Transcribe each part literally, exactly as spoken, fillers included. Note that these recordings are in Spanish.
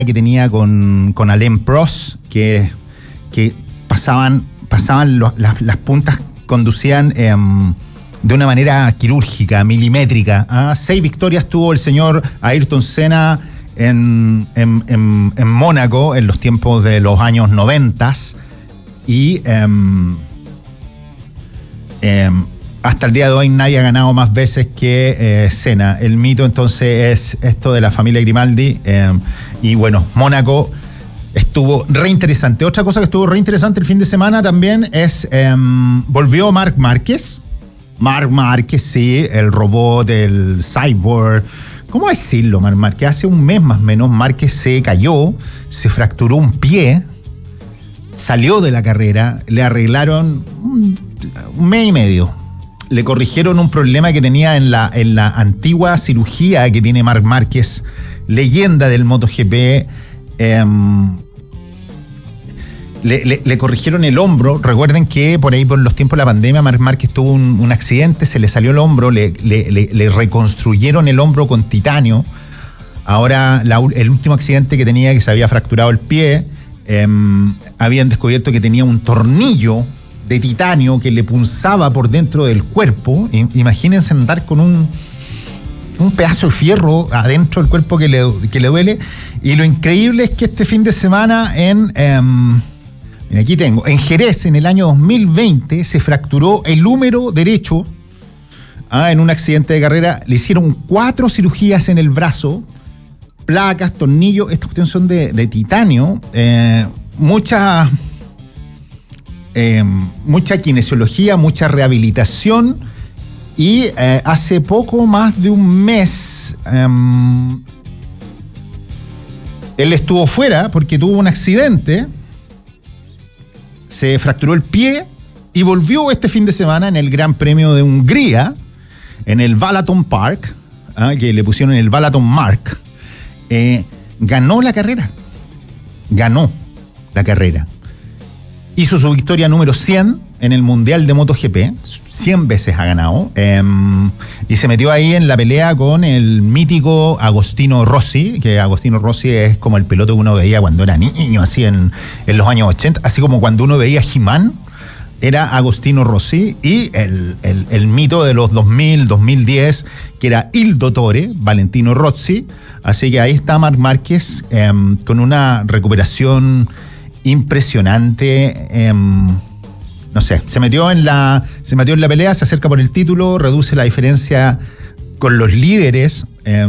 que tenía con, con Alain Prost, que, que pasaban, pasaban los, las, las puntas, conducían eh, de una manera quirúrgica, milimétrica. ¿Ah? Seis victorias tuvo el señor Ayrton Senna en, en, en, en Mónaco en los tiempos de los años noventas y eh, eh, hasta el día de hoy nadie ha ganado más veces que eh, Senna. El mito entonces es esto de la familia Grimaldi eh, y bueno, Mónaco estuvo re interesante. Otra cosa que estuvo re interesante el fin de semana también es eh, volvió Marc Márquez. Marc Márquez, sí, el robot, el cyborg. ¿Cómo decirlo, Marc Márquez? Hace un mes más o menos Márquez se cayó, se fracturó un pie, salió de la carrera, le arreglaron un, un mes y medio. Le corrigieron un problema que tenía en la, en la antigua cirugía que tiene Marc Márquez, leyenda del MotoGP. Eh, le, le, le corrigieron el hombro. Recuerden que por ahí, por los tiempos de la pandemia, Marc Márquez tuvo un, un accidente, se le salió el hombro, le, le, le, le reconstruyeron el hombro con titanio. Ahora, la, el último accidente que tenía, que se había fracturado el pie, eh, habían descubierto que tenía un tornillo de titanio que le punzaba por dentro del cuerpo. Imagínense andar con un, un pedazo de fierro adentro del cuerpo que le, que le duele. Y lo increíble es que este fin de semana en, eh, aquí tengo, en Jerez, en el año dos mil veinte, se fracturó el húmero derecho ah, en un accidente de carrera. Le hicieron cuatro cirugías en el brazo, placas, tornillos. Estas cuestiones son de, de titanio. Eh, muchas... Eh, mucha kinesiología, mucha rehabilitación y eh, hace poco más de un mes eh, él estuvo fuera porque tuvo un accidente, se fracturó el pie y volvió este fin de semana en el Gran Premio de Hungría, en el Balaton Park, ¿eh? que le pusieron el Balaton Mark. Eh, ganó la carrera, ganó la carrera. Hizo su victoria número cien en el Mundial de MotoGP, cien veces ha ganado, eh, y se metió ahí en la pelea con el mítico Agostino Rossi, que Agostino Rossi es como el piloto que uno veía cuando era niño, así en, en los años ochenta, así como cuando uno veía He-Man, era Agostino Rossi, y el, el, el mito de los dos mil, dos mil diez, que era Il Dottore, Valentino Rossi. Así que ahí está Marc Márquez eh, con una recuperación impresionante. Eh, no sé, se metió en la se metió en la pelea, se acerca por el título, reduce la diferencia con los líderes. Eh,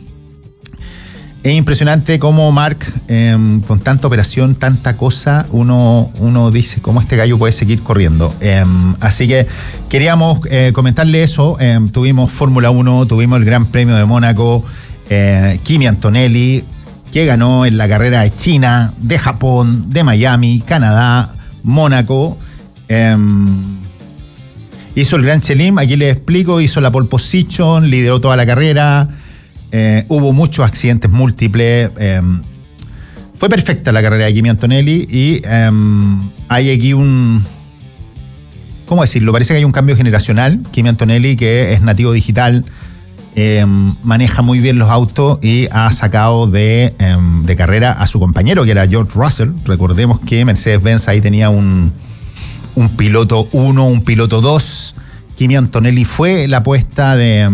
es impresionante cómo Marc, eh, con tanta operación, tanta cosa, uno, uno dice cómo este gallo puede seguir corriendo. Eh, así que queríamos eh, comentarle eso. Eh, tuvimos Fórmula uno, tuvimos el Gran Premio de Mónaco, eh, Kimi Antonelli, que ganó en la carrera de China, de Japón, de Miami, Canadá, Mónaco. Eh, hizo el Gran Chelim, aquí les explico, hizo la pole position, lideró toda la carrera. Eh, hubo muchos accidentes múltiples. Eh, fue perfecta la carrera de Kimi Antonelli y eh, hay aquí un... ¿Cómo decirlo? Parece que hay un cambio generacional. Kimi Antonelli, que es nativo digital, Eh, maneja muy bien los autos y ha sacado de, eh, de carrera a su compañero, que era George Russell. Recordemos que Mercedes-Benz ahí tenía un, un piloto uno, un piloto dos. Kimi Antonelli fue la apuesta de,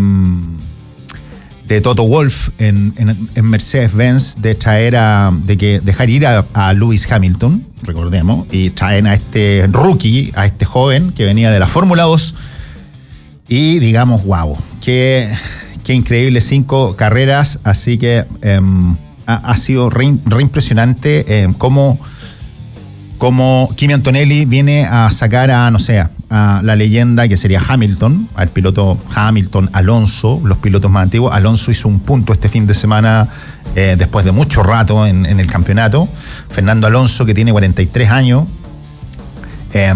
de Toto Wolff en, en, en Mercedes-Benz de traer a, de que dejar ir a, a Lewis Hamilton, recordemos, y traen a este rookie, a este joven que venía de la Fórmula dos. Y digamos, wow, que Qué increíble, cinco carreras, así que eh, ha, ha sido re, re impresionante eh, cómo, cómo Kimi Antonelli viene a sacar a, no sé, a la leyenda que sería Hamilton, al piloto Hamilton, Alonso, los pilotos más antiguos. Alonso hizo un punto este fin de semana eh, después de mucho rato en, en el campeonato. Fernando Alonso, que tiene cuarenta y tres años. Eh,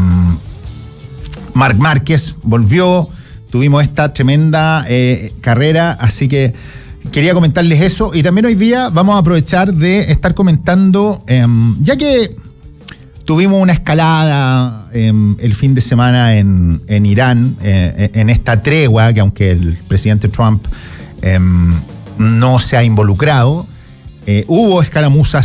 Marc Márquez volvió. Tuvimos esta tremenda eh, carrera, así que quería comentarles eso. Y también hoy día vamos a aprovechar de estar comentando, eh, ya que tuvimos una escalada eh, el fin de semana en, en Irán, eh, en esta tregua, que aunque el presidente Trump eh, no se ha involucrado, Eh, hubo escaramuzas